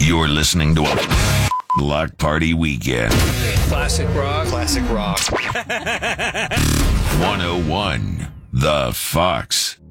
You're listening to a Block Party Weekend. Classic rock. Classic rock. 101 The Fox.